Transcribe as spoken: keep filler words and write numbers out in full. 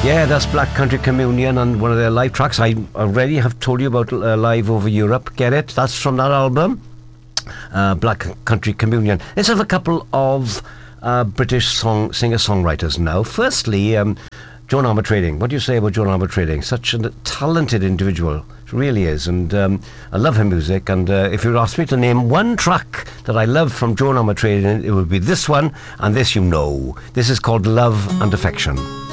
Yeah, that's Black Country Communion and one of their live tracks. I already have told you about uh, Live Over Europe. Get it? That's from that album, uh, Black Country Communion. Let's have a couple of uh, British song singer-songwriters now. Firstly, um, Joan Armatrading. What do you say about Joan Armatrading? Such a talented individual. She really is. And um, I love her music. And uh, if you asked me to name one track that I love from Joan Armatrading, it would be this one, and this you know. This is called Love and Affection.